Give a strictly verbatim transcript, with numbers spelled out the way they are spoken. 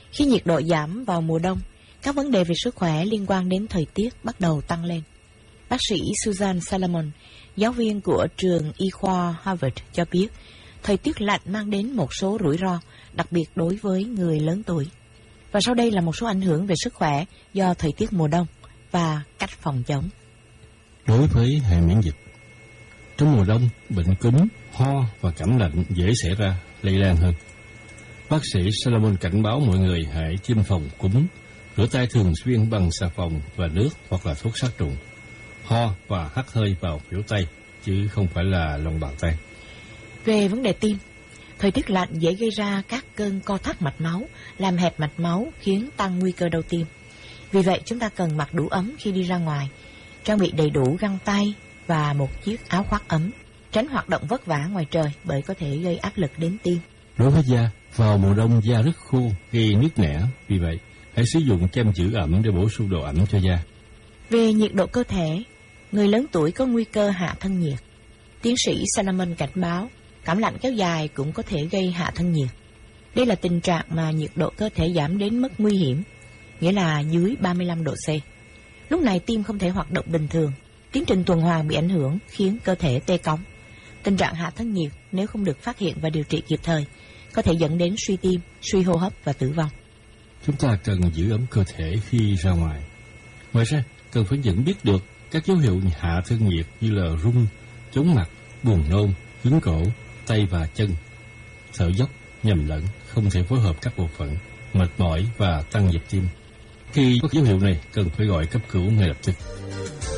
Khi nhiệt độ giảm vào mùa đông, các vấn đề về sức khỏe liên quan đến thời tiết bắt đầu tăng lên. Bác sĩ Susan Salomon, giáo viên của trường y khoa Harvard cho biết, thời tiết lạnh mang đến một số rủi ro, đặc biệt đối với người lớn tuổi. Và sau đây là một số ảnh hưởng về sức khỏe do thời tiết mùa đông và cách phòng chống. Đối với hệ miễn dịch, trong mùa đông, bệnh cúm, ho và cảm lạnh dễ xảy ra, lây lan hơn. Bác sĩ Salomon cảnh báo mọi người hãy tiêm phòng cúm, rửa tay thường xuyên bằng xà phòng và nước hoặc là thuốc sát trùng. Ho và hắt hơi vào khuỷu tay, chứ không phải là lòng bàn tay. Về vấn đề tim, thời tiết lạnh dễ gây ra các cơn co thắt mạch máu, làm hẹp mạch máu khiến tăng nguy cơ đau tim. Vì vậy chúng ta cần mặc đủ ấm khi đi ra ngoài, trang bị đầy đủ găng tay và một chiếc áo khoác ấm, tránh hoạt động vất vả ngoài trời bởi có thể gây áp lực đến tim. Đối với da, vào mùa đông da rất khô, gây nứt nẻ, vì vậy hãy sử dụng kem giữ ẩm để bổ sung độ ẩm cho da. Về nhiệt độ cơ thể, người lớn tuổi có nguy cơ hạ thân nhiệt. Tiến sĩ Salomon cảnh báo, cảm lạnh kéo dài cũng có thể gây hạ thân nhiệt. Đây là tình trạng mà nhiệt độ cơ thể giảm đến mức nguy hiểm, nghĩa là dưới ba mươi lăm độ C. Lúc này tim không thể hoạt động bình thường, tiến trình tuần hoàn bị ảnh hưởng khiến cơ thể tê cóng. Tình trạng hạ thân nhiệt nếu không được phát hiện và điều trị kịp thời có thể dẫn đến suy tim, suy hô hấp và tử vong. Chúng ta cần giữ ấm cơ thể khi ra ngoài. Ngoài ra, cần phải nhận biết được các dấu hiệu hạ thân nhiệt như là run, chóng mặt, buồn nôn, cứng cổ, tay và chân, thở dốc, nhầm lẫn, không thể phối hợp các bộ phận, mệt mỏi và tăng nhịp tim. Khi có dấu hiệu này, cần phải gọi cấp cứu ngay lập tức.